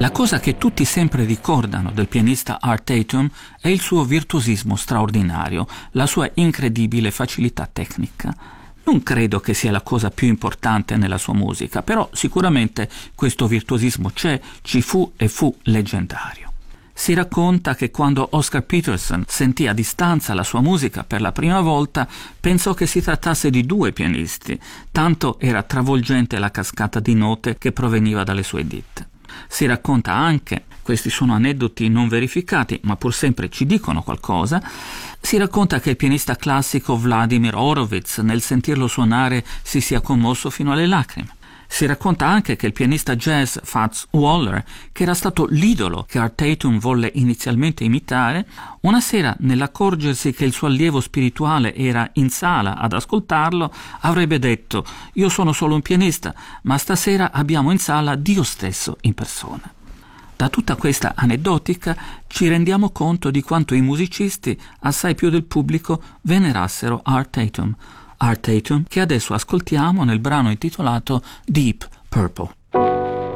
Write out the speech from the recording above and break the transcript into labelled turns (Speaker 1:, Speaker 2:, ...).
Speaker 1: La cosa che tutti sempre ricordano del pianista Art Tatum è il suo virtuosismo straordinario, la sua incredibile facilità tecnica. Non credo che sia la cosa più importante nella sua musica, però sicuramente questo virtuosismo c'è, ci fu e fu leggendario. Si racconta che quando Oscar Peterson sentì a distanza la sua musica per la prima volta, pensò che si trattasse di due pianisti, tanto era travolgente la cascata di note che proveniva dalle sue dita. Si racconta anche, questi sono aneddoti non verificati, ma pur sempre ci dicono qualcosa, si racconta che il pianista classico Vladimir Horowitz, nel sentirlo suonare, si sia commosso fino alle lacrime. Si racconta anche che il pianista jazz Fats Waller, che era stato l'idolo che Art Tatum volle inizialmente imitare, una sera, nell'accorgersi che il suo allievo spirituale era in sala ad ascoltarlo, avrebbe detto: «Io sono solo un pianista, ma stasera abbiamo in sala Dio stesso in persona». Da tutta questa aneddotica ci rendiamo conto di quanto i musicisti, assai più del pubblico, venerassero Art Tatum, che adesso ascoltiamo nel brano intitolato Deep Purple.